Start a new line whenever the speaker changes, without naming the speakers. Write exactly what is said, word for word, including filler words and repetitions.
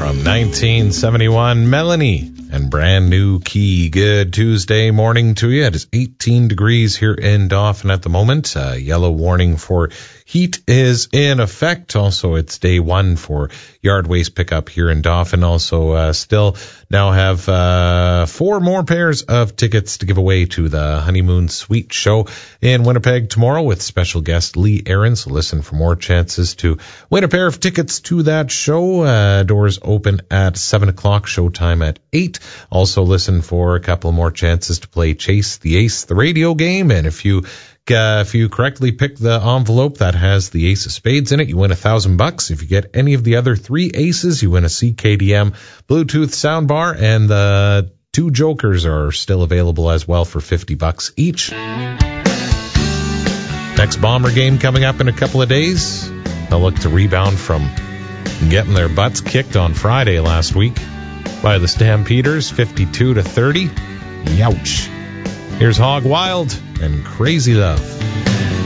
From nineteen seventy-one, Melanie and Brand New Key. Good Tuesday morning to you. It is eighteen degrees here in Dauphin at the moment. Uh, yellow warning for heat is in effect. Also, it's day one for yard waste pickup here in Dauphin. Also, uh, still now have uh, four more pairs of tickets to give away to the Honeymoon Suite show in Winnipeg tomorrow with special guest Lee Aaron. So listen for more chances to win a pair of tickets to that show. Uh, doors open at seven o'clock, showtime at eight. Also listen for a couple more chances to play Chase the Ace, the radio game. And if you Uh, if you correctly pick the envelope that has the ace of spades in it, you win a thousand bucks. If you get any of the other three aces, you win a C K D M Bluetooth soundbar, and the two jokers are still available as well for fifty bucks each. Next Bomber game coming up in a couple of days. They'll look to rebound from getting their butts kicked on Friday last week by the Stampeders, fifty-two to thirty. Youch. Here's Hog Wild and Crazy Love.